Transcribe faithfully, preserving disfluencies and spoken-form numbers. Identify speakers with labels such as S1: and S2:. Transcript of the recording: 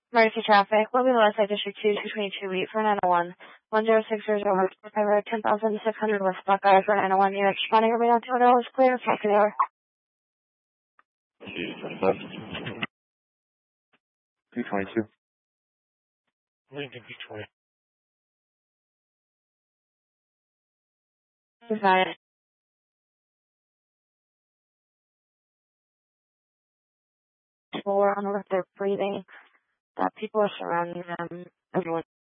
S1: Emergency traffic. What will be the West Side District two, two twenty-two, wait for nine oh one. one zero six zero zero, High Road, ten thousand six hundred West Buckeye for nine oh one. Unit responding, remain on two hundred is clear. Talk to the hour.
S2: two twenty-two.
S3: Lincoln two twenty.
S1: Got it. People are on the they're breathing. That people are surrounding them. Everyone